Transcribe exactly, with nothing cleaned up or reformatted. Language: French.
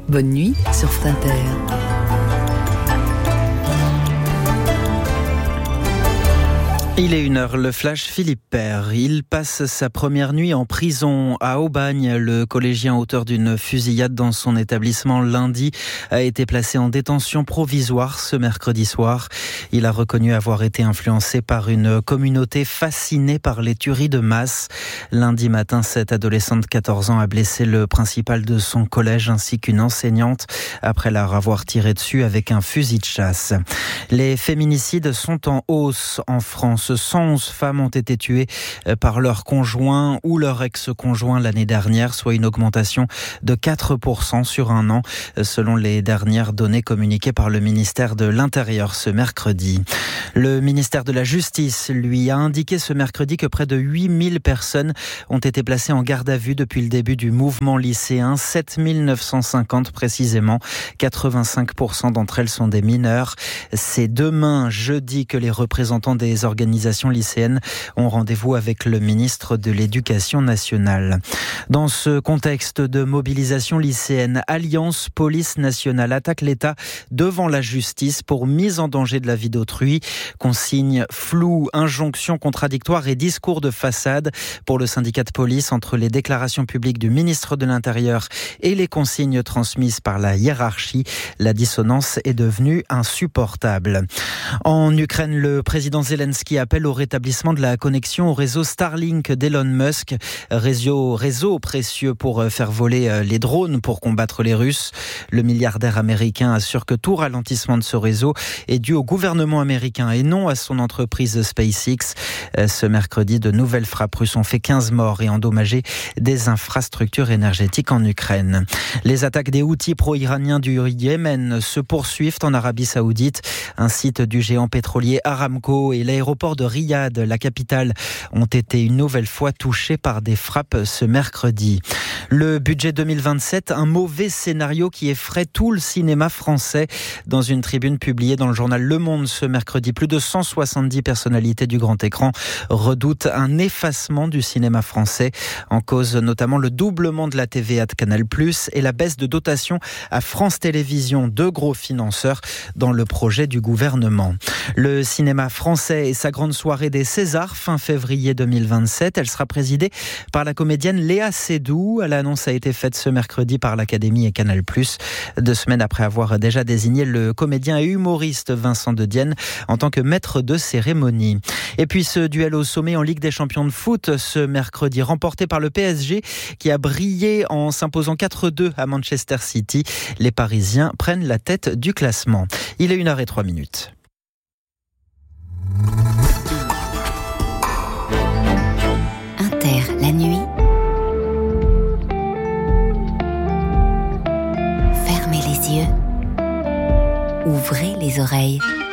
Bonne nuit sur France Inter. Il est une heure, le flash Philippe Père. Il passe sa première nuit en prison à Aubagne. Le collégien auteur d'une fusillade dans son établissement lundi a été placé en détention provisoire ce mercredi soir. Il a reconnu avoir été influencé par une communauté fascinée par les tueries de masse. Lundi matin, cette adolescente de quatorze ans a blessé le principal de son collège ainsi qu'une enseignante après leur avoir tiré dessus avec un fusil de chasse. Les féminicides sont en hausse en France. cent onze femmes ont été tuées par leur conjoint ou leur ex-conjoint l'année dernière, soit une augmentation de quatre pour cent sur un an, selon les dernières données communiquées par le ministère de l'Intérieur ce mercredi. Le ministère de la Justice, lui, a indiqué ce mercredi que près de huit mille personnes ont été placées en garde à vue depuis le début du mouvement lycéen, sept mille neuf cent cinquante précisément. quatre-vingt-cinq pour cent d'entre elles sont des mineurs. C'est demain, jeudi, que les représentants des organisations lycéennes ont rendez-vous avec le ministre de l'Éducation nationale. Dans ce contexte de mobilisation lycéenne, Alliance Police Nationale attaque l'État devant la justice pour mise en danger de la vie d'autrui. Consignes floues, injonctions contradictoires et discours de façade pour le syndicat de police entre les déclarations publiques du ministre de l'Intérieur et les consignes transmises par la hiérarchie. La dissonance est devenue insupportable. En Ukraine, le président Zelensky appelle au rétablissement de la connexion au réseau Starlink d'Elon Musk, réseau, réseau précieux pour faire voler les drones pour combattre les Russes. Le milliardaire américain assure que tout ralentissement de ce réseau est dû au gouvernement américain et non à son entreprise SpaceX. Ce mercredi, de nouvelles frappes russes ont fait quinze morts et endommagé des infrastructures énergétiques en Ukraine. Les attaques des Houthis pro-iraniens du Yémen se poursuivent en Arabie Saoudite. Un site du géant pétrolier Aramco et l'aéroport de Riyad, la capitale, ont été une nouvelle fois touchés par des frappes ce mercredi. Le budget deux mille vingt-sept, un mauvais scénario qui effraie tout le cinéma français. Dans une tribune publiée dans le journal Le Monde ce mercredi, plus de cent soixante-dix personnalités du grand écran redoutent un effacement du cinéma français. En cause notamment le doublement de la T V A de Canal plus, et la baisse de dotation à France Télévisions, deux gros financeurs dans le projet du gouvernement. Le cinéma français et sa grande soirée des Césars fin février deux mille vingt-sept. Elle sera présidée par la comédienne Léa Seydoux. L'annonce a été faite ce mercredi par l'Académie et Canal plus, deux semaines après avoir déjà désigné le comédien et humoriste Vincent De Dienne en tant que maître de cérémonie. Et puis ce duel au sommet en Ligue des champions de foot ce mercredi, remporté par le P S G qui a brillé en s'imposant quatre deux à Manchester City. Les Parisiens prennent la tête du classement. Il est une heure et trois minutes. Inter, la nuit. Fermez les yeux. Ouvrez les oreilles.